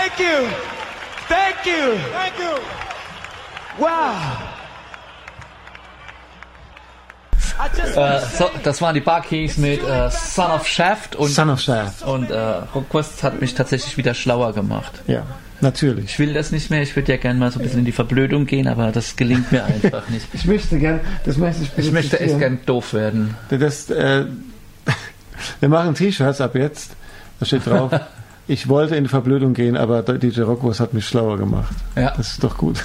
Thank you. Thank you. Thank you. Wow. Das waren die Barkeys mit Son of Shaft und Son of Shaft. Und Rockquest hat mich tatsächlich wieder schlauer gemacht. Ja, natürlich. Ich will das nicht mehr, ich würde ja gerne mal so ein bisschen in die Verblödung gehen, aber das gelingt mir einfach nicht. Ich möchte gern, ich möchte echt gern doof werden. Wir machen T-Shirts ab jetzt, da steht drauf, ich wollte in die Verblödung gehen, aber DJ Rockwurst hat mich schlauer gemacht. Ja. Das ist doch gut.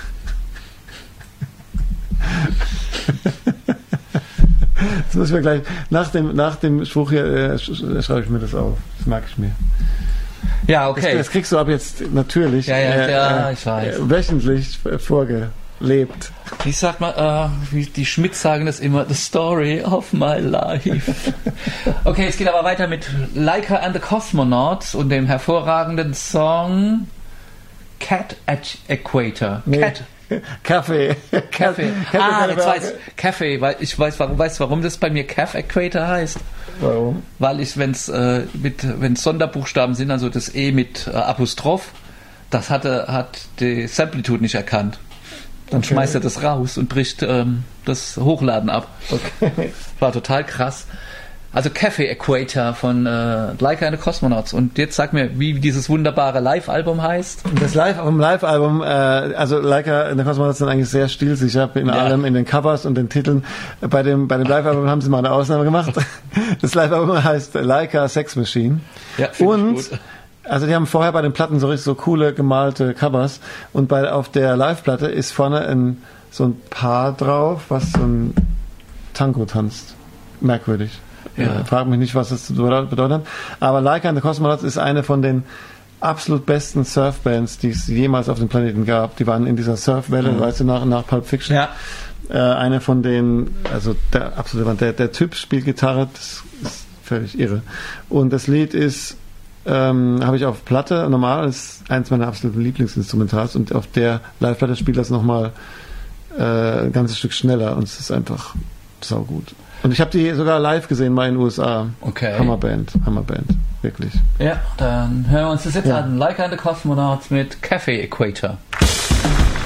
Das müssen wir gleich, nach dem Spruch hier schreibe ich mir das auf. Das mag ich mir. Ja, okay. Das kriegst du ab jetzt natürlich ja, ich weiß. Wöchentlich vorgelebt. Wie sagt man, wie die Schmidt sagen das immer, the story of my life. Okay, es geht aber weiter mit Laika and the Cosmonauts und dem hervorragenden Song Cat at Equator. Nee. Cat. Kaffee. Jetzt weiß Kaffee, weil ich weiß, warum das bei mir Calf Equator heißt. Warum? Weil ich, wenn Sonderbuchstaben sind, also das E mit Apostroph, das hat die Samplitude nicht erkannt. Dann schmeißt er das raus und bricht das Hochladen ab. Okay. War total krass. Also Cafe Equator von Laika and the Cosmonauts. Und jetzt sag mir, wie dieses wunderbare Live-Album heißt. Das Live-Album, also Laika and the Cosmonauts sind eigentlich sehr stilsicher in allem, in den Covers und den Titeln. Bei dem Live-Album haben sie mal eine Ausnahme gemacht. Das Live-Album heißt Laika Sex Machine. Ja, und also die haben vorher bei den Platten so coole gemalte Covers und auf der Live-Platte ist vorne so ein Paar drauf, was so ein Tango tanzt. Merkwürdig. Ja. Frag mich nicht, was das bedeutet hat. Aber Laika and the Cosmonauts ist eine von den absolut besten Surfbands, die es jemals auf dem Planeten gab. Die waren in dieser Surfwelle, weißt du, nach Pulp Fiction. Ja. Eine von denen, also der Typ spielt Gitarre, das ist völlig irre. Und das Lied ist, habe ich auf Platte, normal, ist eins meiner absoluten Lieblingsinstrumentals und auf der Live-Platte spielt das nochmal ein ganzes Stück schneller und es ist einfach saugut. Und ich habe die sogar live gesehen, mal in den USA. Okay. Hammerband, wirklich. Ja, dann hören wir uns das jetzt an. Laika and the Cosmonauts mit Cafe Equator.